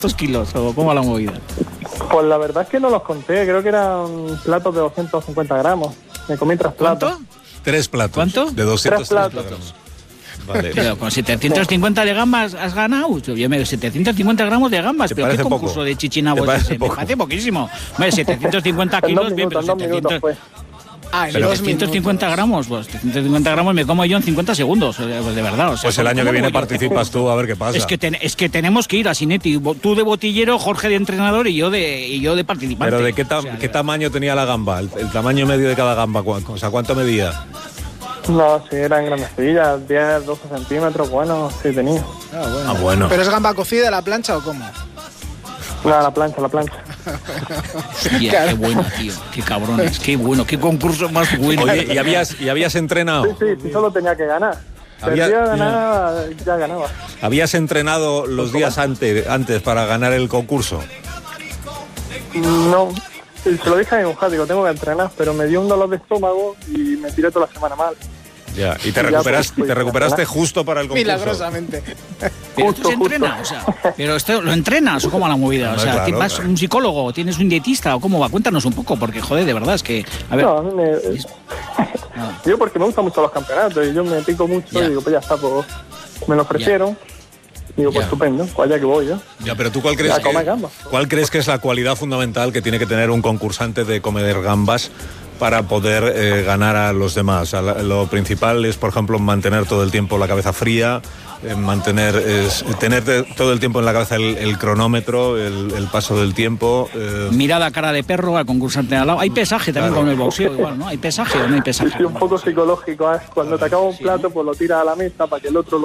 ¿2 kilos o cómo va la movida? Pues la verdad es que no los conté, creo que eran platos de 250 gramos. Me comí 3 platos. ¿Cuánto? 3 platos. ¿Cuánto? De 200 platos. gramos. Vale. Pero con 750 de gambas has ganado. Yo me 750 gramos de gambas. ¿Te ¿Pero qué parece concurso poco? de chichinabos ¿Te parece es ese? poco? Me parece poquísimo. Hombre, 750 En kilos, 2 bien, minutos, pero en 2 minutos 700... pues. En Pero 2 750 minutos. gramos, pues 750 gramos me como yo en 50 segundos, pues de verdad. O sea, Pues el año que ¿cómo viene voy yo? participas tú, a ver qué pasa. Es que tenemos que ir a Sinetti, tú de botillero, Jorge de entrenador y yo de participante. Pero ¿de qué, O sea, qué tamaño tenía la gamba? El tamaño medio de cada gamba, o sea, ¿cuánto medía? No, sí, eran grandecillas, 10, 12 centímetros, bueno, sí tenía. Ah, bueno. ¿Pero es gamba cocida a la plancha o cómo? La plancha. Hostia, qué bueno, tío, qué cabrones, qué bueno, qué concurso más bueno. Oye, ¿y habías entrenado? Sí, solo tenía que ganar. Había- Perdía, ganaba, ya ganaba. ¿Habías entrenado los días antes para ganar el concurso? No, se lo dije a mi mujer, digo, tengo que entrenar, pero me dio un dolor de estómago y me tiré toda la semana mal. Ya, y te Ya, recuperaste, pues, te recuperaste justo para el concurso. Milagrosamente. Pero Justo, esto se entrena, o sea, pero esto lo entrenas o cómo va la movida, o Hombre, sea, claro, ¿vas claro. un psicólogo, tienes un dietista o cómo va? Cuéntanos un poco, porque joder, de verdad es que, a ver, No, a mí yo porque me gustan mucho los campeonatos y yo me pico mucho Ya. y digo, pues ya está, pues me lo ofrecieron. Digo, pues Ya. estupendo, pues allá que voy yo. Ya, pero tú ¿cuál crees, Ya, comer gambas. ¿cuál crees que es la cualidad fundamental que tiene que tener un concursante de comer gambas para poder ganar a los demás? O sea, lo principal es, por ejemplo, mantener todo el tiempo la cabeza fría, tener todo el tiempo en la cabeza el cronómetro, el paso del tiempo. mirada cara de perro al concursante al lado. Hay pesaje también Claro. con el boxeo igual, ¿no? ¿Hay pesaje o no hay pesaje? Sí, un poco psicológico, ¿eh? Cuando te acaba un plato, pues lo tiras a la mesa para que el otro lo